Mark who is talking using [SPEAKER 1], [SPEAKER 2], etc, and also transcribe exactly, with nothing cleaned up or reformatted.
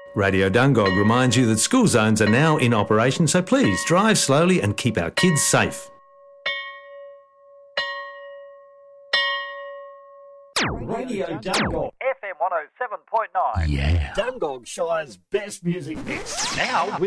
[SPEAKER 1] Radio Dungog reminds you that school zones are now in operation, so please drive slowly and keep our kids safe.
[SPEAKER 2] Radio Dungog.
[SPEAKER 3] F M one oh seven point nine.
[SPEAKER 2] Yeah. Dungog Shire's best music mix. Now with